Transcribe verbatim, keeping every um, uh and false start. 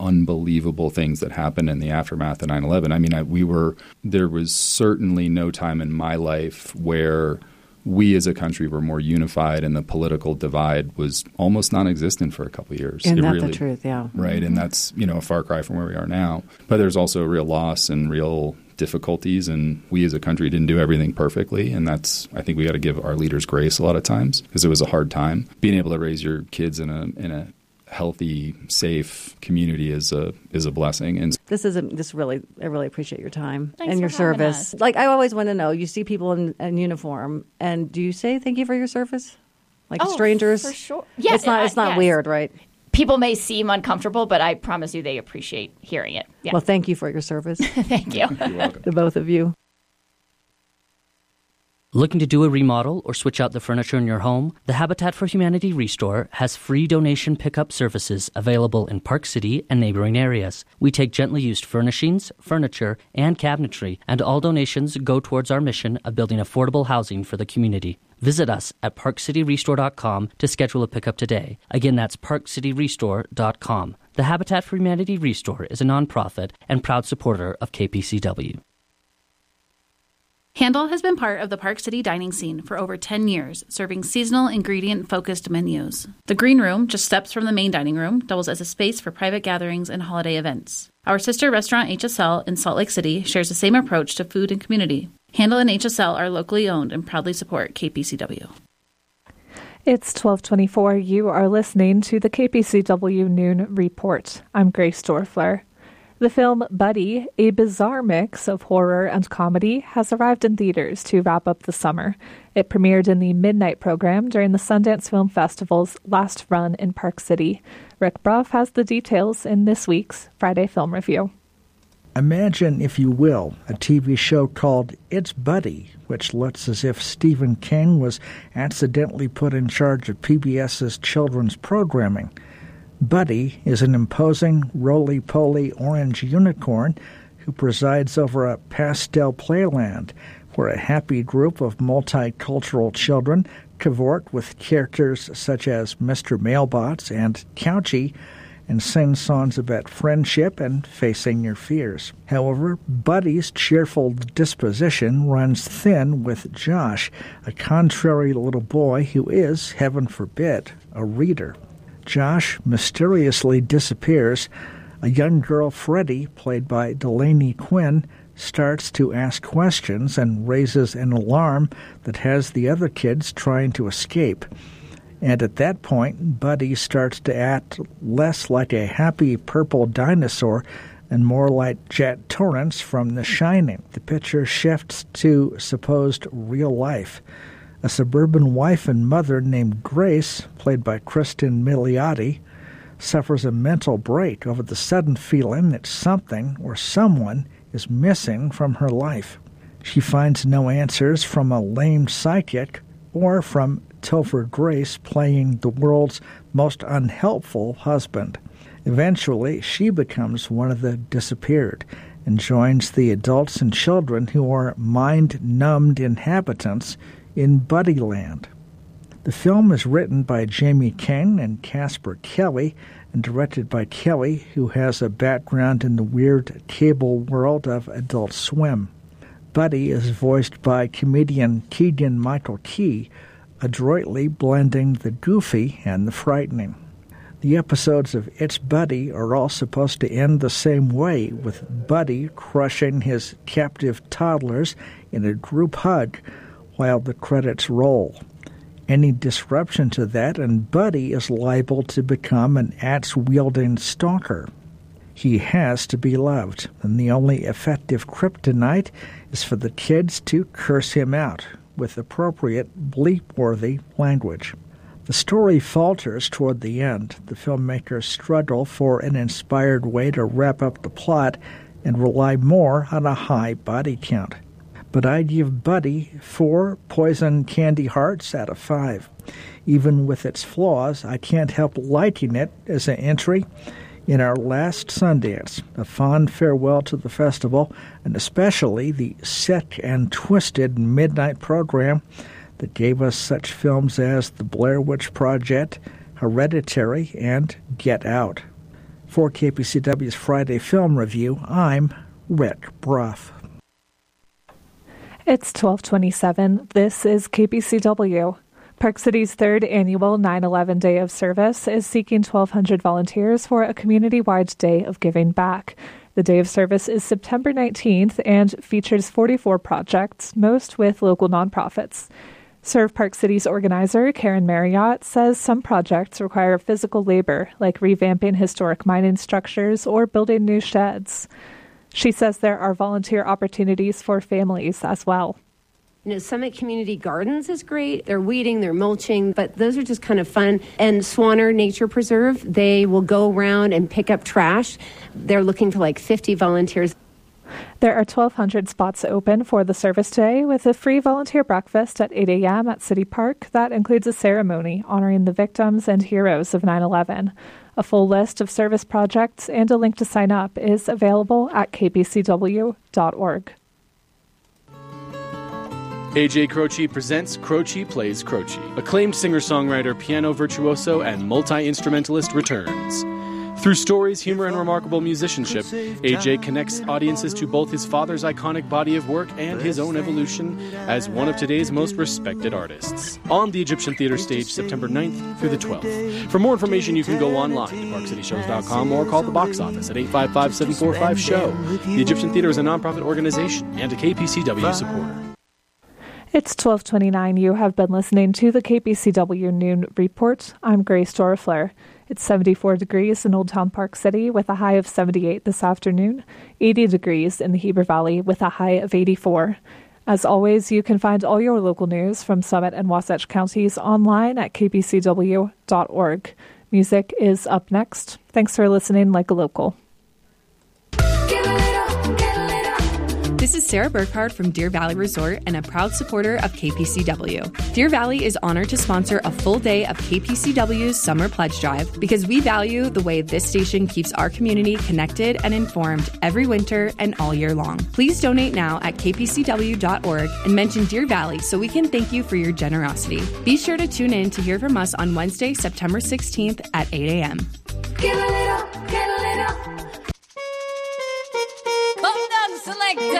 unbelievable things that happened in the aftermath of nine eleven. I mean, I, we were there was certainly no time in my life where we as a country were more unified, and the political divide was almost non-existent for a couple of years. Isn't it that really, the truth? Yeah. Right, Mm-hmm. and that's, you know, a far cry from where we are now. But there's also a real loss and real difficulties, and we as a country didn't do everything perfectly, and that's, I think we got to give our leaders grace a lot of times, because it was a hard time. Being able to raise your kids in a in a healthy, safe community is a is a blessing. And this is a, this really I really appreciate your time Thanks and your for having service. us. Like, I always want to know, you see people in, in uniform, and do you say thank you for your service? Like Oh, strangers? for sure. Yes, It's not uh, it's not yes. weird, right? People may seem uncomfortable, but I promise you they appreciate hearing it. Yeah. Well, thank you for your service. Thank you. you're welcome. The both of you. Looking to do a remodel or switch out the furniture in your home? The Habitat for Humanity Restore has free donation pickup services available in Park City and neighboring areas. We take gently used furnishings, furniture, and cabinetry, and all donations go towards our mission of building affordable housing for the community. Visit us at park city restore dot com to schedule a pickup today. Again, that's park city restore dot com. The Habitat for Humanity Restore is a nonprofit and proud supporter of K P C W. Handle has been part of the Park City dining scene for over ten years, serving seasonal ingredient-focused menus. The Green Room, just steps from the main dining room, doubles as a space for private gatherings and holiday events. Our sister restaurant H S L in Salt Lake City shares the same approach to food and community. Handle and H S L are locally owned and proudly support K P C W. It's twelve twenty-four. You are listening to the K P C W Noon Report. I'm Grace Dorfler. The film Buddy, a bizarre mix of horror and comedy, has arrived in theaters to wrap up the summer. It premiered in the Midnight program during the Sundance Film Festival's last run in Park City. Rick Bruff has the details in this week's Friday Film Review. Imagine, if you will, a T V show called It's Buddy, which looks as if Stephen King was accidentally put in charge of P B S's children's programming. Buddy is an imposing, roly-poly orange unicorn who presides over a pastel playland where a happy group of multicultural children cavort with characters such as Mister Mailbots and Couchy and sing songs about friendship and facing your fears. However, Buddy's cheerful disposition runs thin with Josh, a contrary little boy who is, heaven forbid, a reader. Josh mysteriously disappears. A young girl, Freddie, played by Delaney Quinn, starts to ask questions and raises an alarm that has the other kids trying to escape. And at that point, Buddy starts to act less like a happy purple dinosaur and more like Jet Torrance from The Shining. The picture shifts to supposed real life. A suburban wife and mother named Grace, played by Kristen Milioti, suffers a mental break over the sudden feeling that something or someone is missing from her life. She finds no answers from a lame psychic or from Topher Grace playing the world's most unhelpful husband. Eventually, she becomes one of the disappeared and joins the adults and children who are mind-numbed inhabitants in Buddyland. The film is written by Jamie King and Casper Kelly and directed by Kelly, who has a background in the weird cable world of Adult Swim. Buddy is voiced by comedian Keegan-Michael Key, adroitly blending the goofy and the frightening. The episodes of It's Buddy are all supposed to end the same way, with Buddy crushing his captive toddlers in a group hug while the credits roll. Any disruption to that, and Buddy is liable to become an axe-wielding stalker. He has to be loved, and the only effective kryptonite is for the kids to curse him out with appropriate bleep-worthy language. The story falters toward the end. The filmmakers struggle for an inspired way to wrap up the plot and rely more on a high body count. But I give Buddy four poison candy hearts out of five. Even with its flaws, I can't help liking it as an entry in our last Sundance, a fond farewell to the festival, and especially the sick and twisted midnight program that gave us such films as The Blair Witch Project, Hereditary, and Get Out. For K P C W's Friday Film Review, I'm Rick Bruff. It's twelve twenty-seven. This is K P C W. Park City's third annual nine eleven Day of Service is seeking twelve hundred volunteers for a community-wide day of giving back. The Day of Service is September nineteenth and features forty-four projects, most with local nonprofits. Serve Park City's organizer, Karen Marriott, says some projects require physical labor, like revamping historic mining structures or building new sheds. She says there are volunteer opportunities for families as well. You know, Summit Community Gardens is great. They're weeding, they're mulching, but those are just kind of fun. And Swanner Nature Preserve, they will go around and pick up trash. They're looking for like fifty volunteers. There are twelve hundred spots open for the service today with a free volunteer breakfast at eight a.m. at City Park. That includes a ceremony honoring the victims and heroes of nine eleven. A full list of service projects and a link to sign up is available at k p c w dot org. A J Croce presents Croce Plays Croce. Acclaimed singer-songwriter, piano virtuoso, and multi-instrumentalist returns. Through stories, humor, and remarkable musicianship, A J connects audiences to both his father's iconic body of work and his own evolution as one of today's most respected artists. On the Egyptian Theater stage, September ninth through the twelfth. For more information, you can go online to park city shows dot com or call the box office at eight five five, seven four five, show. The Egyptian Theater is a nonprofit organization and a K P C W supporter. It's twelve twenty-nine. You have been listening to the K P C W Noon Report. I'm Grace Dorfler. It's seventy-four degrees in Old Town Park City with a high of seventy-eight this afternoon, eighty degrees in the Heber Valley with a high of eighty-four. As always, you can find all your local news from Summit and Wasatch counties online at k p c w dot org. Music is up next. Thanks for listening like a local. This is Sarah Burkhardt from Deer Valley Resort and a proud supporter of K P C W. Deer Valley is honored to sponsor a full day of K P C W's Summer Pledge Drive because we value the way this station keeps our community connected and informed every winter and all year long. Please donate now at k p c w dot org and mention Deer Valley so we can thank you for your generosity. Be sure to tune in to hear from us on Wednesday, September sixteenth at eight a.m. Give a little, get a little. Select.